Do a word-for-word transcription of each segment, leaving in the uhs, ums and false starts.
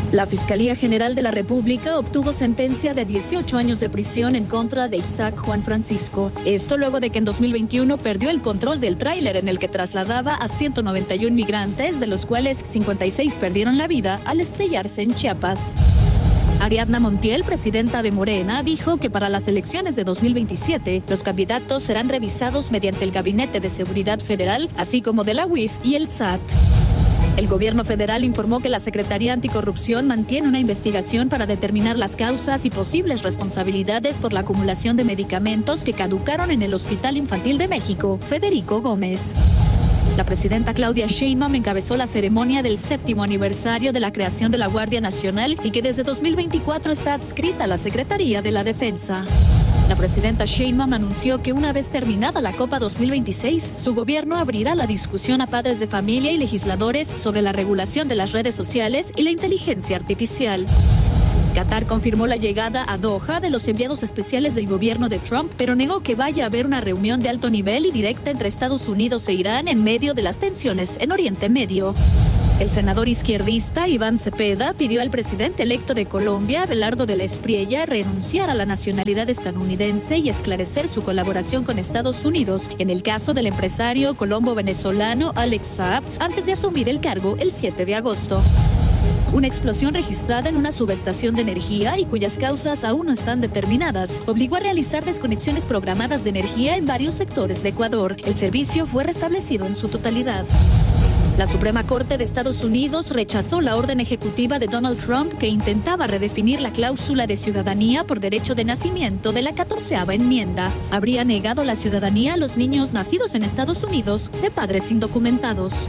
La Fiscalía General de la República obtuvo sentencia de dieciocho años de prisión en contra de Isaac Juan Francisco. Esto luego de que en dos mil veintiuno perdió el control del tráiler en el que trasladaba a ciento noventa y uno migrantes, de los cuales cincuenta y seis perdieron la vida al estrellarse en Chiapas. Ariadna Montiel, presidenta de Morena, dijo que para las elecciones de dos mil veintisiete, los candidatos serán revisados mediante el Gabinete de Seguridad Federal, así como de la U I F y el S A T. El gobierno federal informó que la Secretaría Anticorrupción mantiene una investigación para determinar las causas y posibles responsabilidades por la acumulación de medicamentos que caducaron en el Hospital Infantil de México, Federico Gómez. La presidenta Claudia Sheinbaum encabezó la ceremonia del séptimo aniversario de la creación de la Guardia Nacional y que desde dos mil veinticuatro está adscrita a la Secretaría de la Defensa. La presidenta Sheinbaum anunció que una vez terminada la Copa dos mil veintiséis, su gobierno abrirá la discusión a padres de familia y legisladores sobre la regulación de las redes sociales y la inteligencia artificial. Qatar confirmó la llegada a Doha de los enviados especiales del gobierno de Trump, pero negó que vaya a haber una reunión de alto nivel y directa entre Estados Unidos e Irán en medio de las tensiones en Oriente Medio. El senador izquierdista Iván Cepeda pidió al presidente electo de Colombia, Abelardo de la Espriella, renunciar a la nacionalidad estadounidense y esclarecer su colaboración con Estados Unidos en el caso del empresario colombo-venezolano Alex Saab antes de asumir el cargo el siete de agosto. Una explosión registrada en una subestación de energía y cuyas causas aún no están determinadas obligó a realizar desconexiones programadas de energía en varios sectores de Ecuador. El servicio fue restablecido en su totalidad. La Suprema Corte de Estados Unidos rechazó la orden ejecutiva de Donald Trump que intentaba redefinir la cláusula de ciudadanía por derecho de nacimiento de la catorceava enmienda. Habría negado la ciudadanía a los niños nacidos en Estados Unidos de padres indocumentados.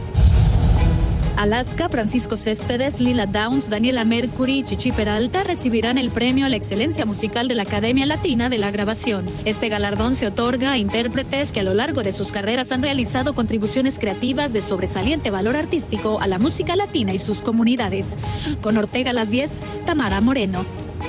Alaska, Francisco Céspedes, Lila Downs, Daniela Mercury y Chichi Peralta recibirán el premio a la excelencia musical de la Academia Latina de la Grabación. Este galardón se otorga a intérpretes que a lo largo de sus carreras han realizado contribuciones creativas de sobresaliente valor artístico a la música latina y sus comunidades. Con Ortega a las diez, Tamara Moreno.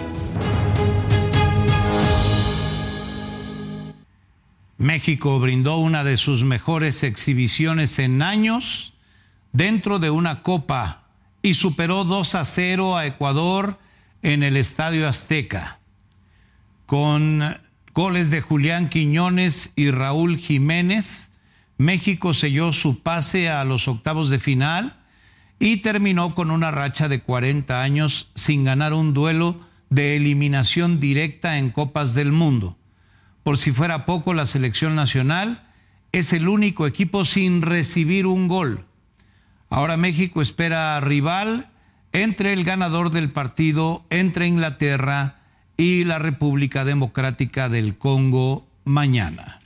México brindó una de sus mejores exhibiciones en años dentro de una copa y superó dos a cero a Ecuador en el Estadio Azteca. Con goles de Julián Quiñones y Raúl Jiménez, México selló su pase a los octavos de final y terminó con una racha de cuarenta años sin ganar un duelo de eliminación directa en Copas del Mundo. Por si fuera poco, la selección nacional es el único equipo sin recibir un gol. Ahora México espera rival entre el ganador del partido entre Inglaterra y la República Democrática del Congo mañana.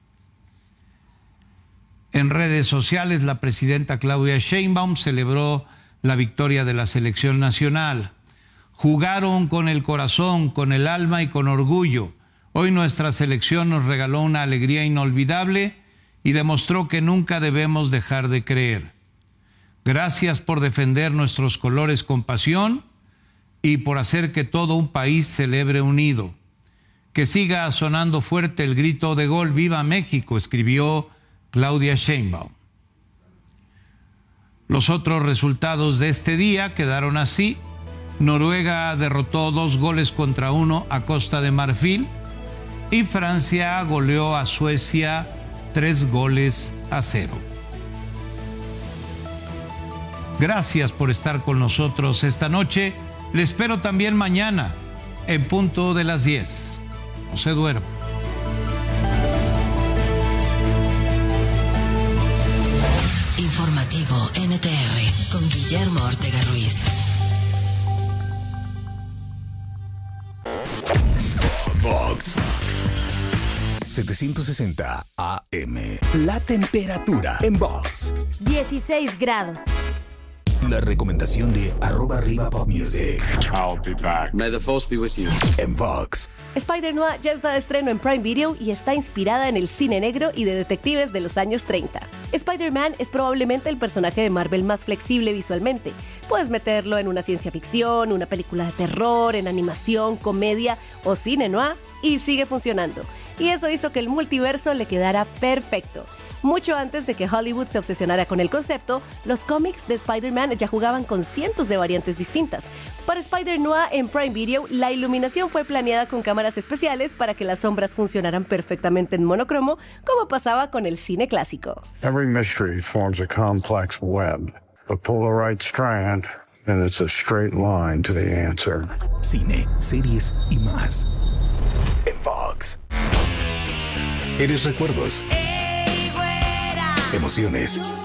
En redes sociales, la presidenta Claudia Sheinbaum celebró la victoria de la selección nacional. Jugaron con el corazón, con el alma y con orgullo. Hoy nuestra selección nos regaló una alegría inolvidable y demostró que nunca debemos dejar de creer. Gracias por defender nuestros colores con pasión y por hacer que todo un país celebre unido. Que siga sonando fuerte el grito de gol ¡Viva México!, escribió Claudia Sheinbaum. Los otros resultados de este día quedaron así. Noruega derrotó dos goles contra uno a Costa de Marfil y Francia goleó a Suecia tres goles a cero. Gracias por estar con nosotros esta noche. Le espero también mañana en punto de las diez. No se duerma. Informativo N T R con Guillermo Ortega Ruiz. Vox setecientos sesenta A M. La temperatura en Vox. dieciséis grados. La recomendación de arroba arriba pop music. I'll be back. May the force be with you. En Vox. Spider-Noir ya está de estreno en Prime Video y está inspirada en el cine negro y de detectives de los años treinta. Spider-Man es probablemente el personaje de Marvel más flexible visualmente. Puedes meterlo en una ciencia ficción, una película de terror, en animación, comedia o cine noir y sigue funcionando. Y eso hizo que el multiverso le quedara perfecto. Mucho antes de que Hollywood se obsesionara con el concepto, los cómics de Spider-Man ya jugaban con cientos de variantes distintas. Para Spider-Noir en Prime Video, la iluminación fue planeada con cámaras especiales para que las sombras funcionaran perfectamente en monocromo, como pasaba con el cine clásico. Every mystery forms a complex web, but pull the right strand and it's a straight line to the answer. Cine, series y más. En Fox. Eres recuerdos. Emociones.